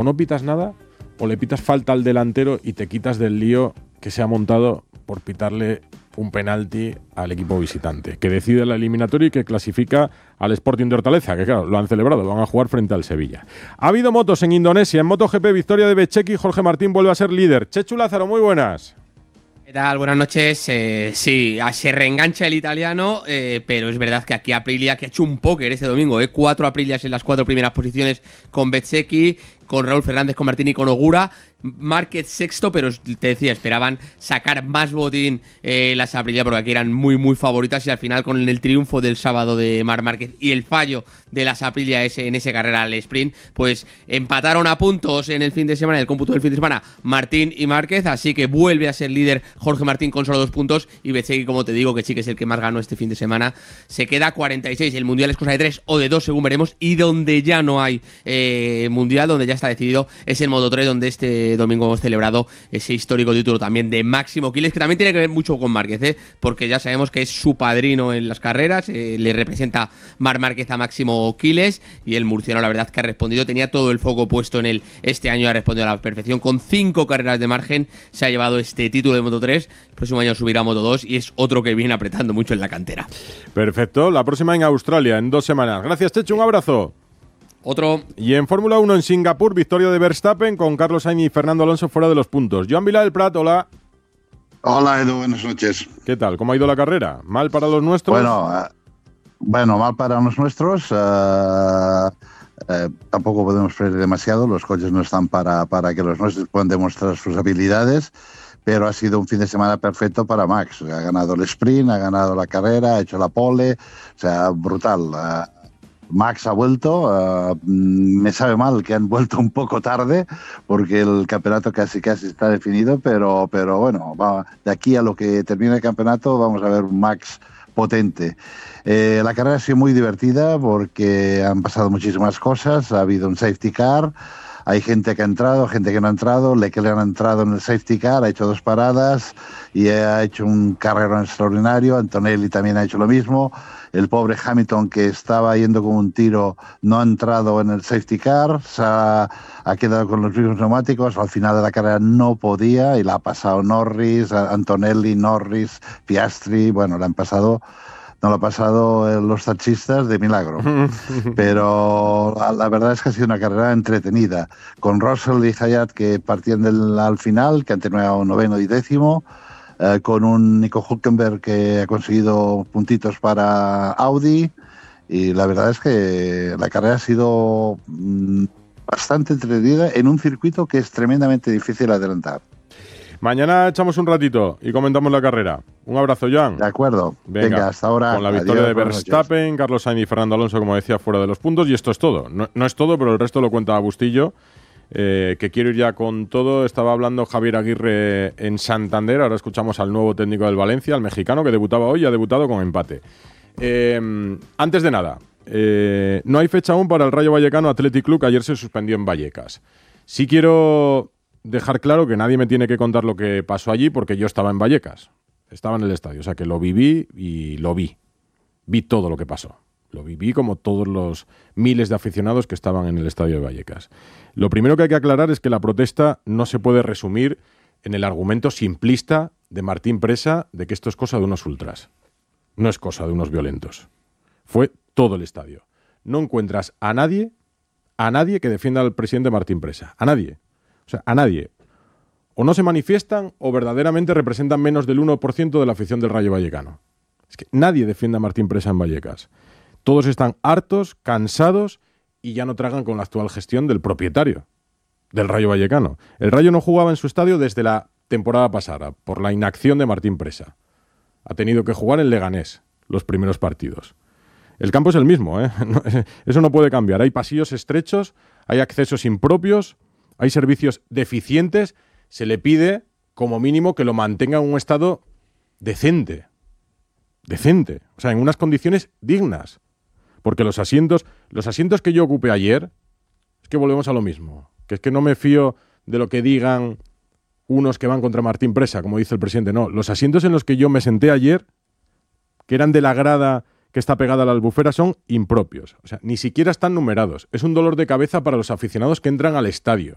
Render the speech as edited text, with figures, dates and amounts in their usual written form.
no pitas nada o le pitas falta al delantero y te quitas del lío que se ha montado por pitarle un penalti al equipo visitante, que decide la eliminatoria y que clasifica al Sporting de Hortaleza, que claro, lo han celebrado, van a jugar frente al Sevilla. Ha habido motos en Indonesia, en MotoGP, victoria de Bezzecchi, Jorge Martín vuelve a ser líder. Chechu Lázaro, muy buenas. ¿Qué tal? Buenas noches. Sí, se reengancha el italiano, pero es verdad que aquí Aprilia, que ha hecho un póker este domingo, 4 Aprilias en las 4 primeras posiciones con Bezzecchi, con Raúl Fernández, con Martín y con Ogura. Márquez sexto, pero te decía, esperaban sacar más botín las Aprilia porque aquí eran muy muy favoritas y al final con el triunfo del sábado de Marc Márquez y el fallo de las Aprilia en esa carrera al sprint, pues empataron a puntos en el fin de semana, en el cómputo del fin de semana, Martín y Márquez, así que vuelve a ser líder Jorge Martín con solo 2 puntos y Bezzecchi, como te digo, que sí que es el que más ganó este fin de semana, se queda a 46, el Mundial es cosa de 3 o de 2 según veremos, y donde ya no hay Mundial, donde ya está decidido, es el Moto 3, donde este domingo hemos celebrado ese histórico título también de Máximo Quiles, que también tiene que ver mucho con Márquez, porque ya sabemos que es su padrino en las carreras, le representa Marc Márquez a Máximo Quiles, y el murciano la verdad que ha respondido, tenía todo el foco puesto en él este año, ha respondido a la perfección, con 5 carreras de margen se ha llevado este título de Moto 3, el próximo año subirá a Moto 2 y es otro que viene apretando mucho en la cantera. Perfecto, la próxima en Australia, en 2 semanas. Gracias, Chechu, un abrazo. Otro. Y en Fórmula 1 en Singapur, victoria de Verstappen con Carlos Sainz y Fernando Alonso fuera de los puntos. Joan Vila del Prat, hola. Hola, Edu, buenas noches. ¿Qué tal? ¿Cómo ha ido la carrera? ¿Mal para los nuestros? Bueno, mal para los nuestros. Tampoco podemos freír demasiado. Los coches no están para que los nuestros puedan demostrar sus habilidades. Pero ha sido un fin de semana perfecto para Max. Ha ganado el sprint, ha ganado la carrera, ha hecho la pole. O sea, brutal. Max ha vuelto, me sabe mal que han vuelto un poco tarde porque el campeonato casi está definido, pero bueno, de aquí a lo que termine el campeonato vamos a ver un Max potente. La carrera ha sido muy divertida porque han pasado muchísimas cosas, ha habido un safety car, hay gente que ha entrado, gente que no ha entrado, Leclerc ha entrado en el safety car, ha hecho 2 paradas y ha hecho un carrerón extraordinario, Antonelli también ha hecho lo mismo. El pobre Hamilton, que estaba yendo con un tiro, no ha entrado en el safety car, ha quedado con los mismos neumáticos, al final de la carrera no podía y la ha pasado Norris, Antonelli, Norris, Piastri, bueno, no lo han pasado los taxistas de milagro. Pero la verdad es que ha sido una carrera entretenida, con Russell y Hayat que partían al final, que han terminado 9º y 10º, con un Nico Hülkenberg que ha conseguido puntitos para Audi, y la verdad es que la carrera ha sido bastante entretenida en un circuito que es tremendamente difícil adelantar. Mañana echamos un ratito y comentamos la carrera. Un abrazo, Joan. De acuerdo. Venga, hasta ahora. Con la victoria de Verstappen, Carlos Sainz y Fernando Alonso, como decía, fuera de los puntos. Y esto es todo. No es todo, pero el resto lo cuenta Bustillo. Que quiero ir ya con todo. Estaba hablando Javier Aguirre en Santander. Ahora escuchamos al nuevo técnico del Valencia, al mexicano, que debutaba hoy y ha debutado con empate. Antes de nada, no hay fecha aún para el Rayo Vallecano Athletic Club, que ayer se suspendió en Vallecas. Sí quiero dejar claro que nadie me tiene que contar lo que pasó allí, porque yo estaba en Vallecas. Estaba en el estadio, o sea que lo viví y lo vi. Vi todo lo que pasó. Lo viví como todos los miles de aficionados que estaban en el estadio de Vallecas. Lo primero que hay que aclarar es que la protesta no se puede resumir en el argumento simplista de Martín Presa de que esto es cosa de unos ultras. No es cosa de unos violentos. Fue todo el estadio. No encuentras a nadie que defienda al presidente Martín Presa. A nadie. O sea, a nadie. O no se manifiestan o verdaderamente representan menos del 1% de la afición del Rayo Vallecano. Es que nadie defiende a Martín Presa en Vallecas. Todos están hartos, cansados y ya no tragan con la actual gestión del propietario del Rayo Vallecano. El Rayo no jugaba en su estadio desde la temporada pasada por la inacción de Martín Presa. Ha tenido que jugar en Leganés los primeros partidos. El campo es el mismo, ¿eh? Eso no puede cambiar. Hay pasillos estrechos, hay accesos impropios, hay servicios deficientes. Se le pide, como mínimo, que lo mantenga en un estado decente. Decente. O sea, en unas condiciones dignas. Porque los asientos que yo ocupé ayer, es que volvemos a lo mismo. Que es que no me fío de lo que digan unos que van contra Martín Presa, como dice el presidente. No, los asientos en los que yo me senté ayer, que eran de la grada que está pegada a la albufera, son impropios. O sea, ni siquiera están numerados. Es un dolor de cabeza para los aficionados que entran al estadio.